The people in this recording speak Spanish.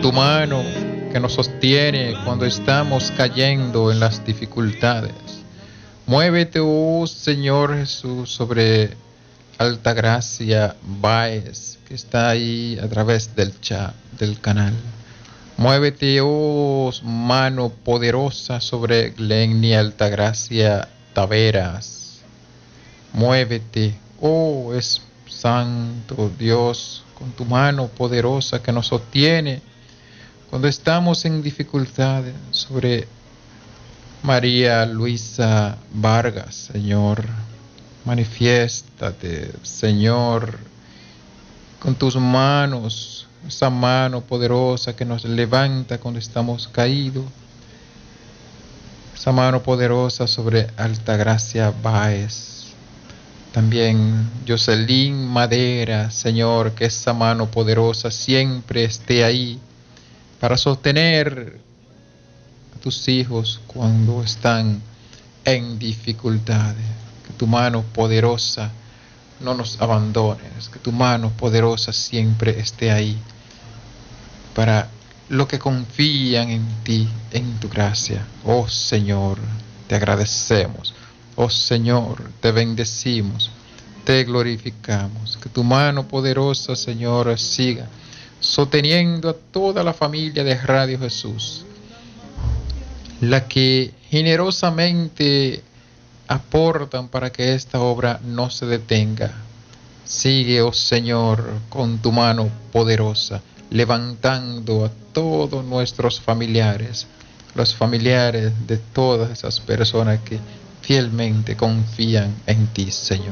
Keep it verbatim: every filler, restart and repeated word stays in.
tu mano que nos sostiene cuando estamos cayendo en las dificultades. Muévete, oh Señor Jesús, sobre Altagracia Báez, que está ahí a través del chat, del canal. Muévete, oh mano poderosa, sobre Glenny Altagracia Taveras. Muévete, oh es Santo Dios, con tu mano poderosa que nos sostiene cuando estamos en dificultades, sobre María Luisa Vargas, Señor. Manifiéstate, Señor, con tus manos, esa mano poderosa que nos levanta cuando estamos caídos. Esa mano poderosa sobre Altagracia Báez. También Jocelyn Madera, Señor, que esa mano poderosa siempre esté ahí para sostener a tus hijos cuando están en dificultades. Que tu mano poderosa no nos abandones, que tu mano poderosa siempre esté ahí para los que confían en ti, en tu gracia. Oh Señor, te agradecemos. Oh Señor, te bendecimos, te glorificamos. Que tu mano poderosa, Señor, siga sosteniendo a toda la familia de Radio Jesús, la que generosamente aportan para que esta obra no se detenga. Sigue, oh Señor, con tu mano poderosa, levantando a todos nuestros familiares, los familiares de todas esas personas que fielmente confían en ti, Señor.